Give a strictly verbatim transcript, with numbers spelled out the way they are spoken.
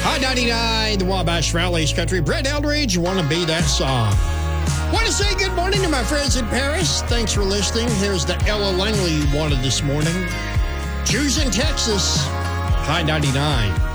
ninety-nine, the Wabash Valley's country. Brett Eldridge, want to be that song. Want to say good morning to my friends in Paris. Thanks for listening. Here's the Ella Langley you wanted this morning. Choosing Texas, High ninety-nine.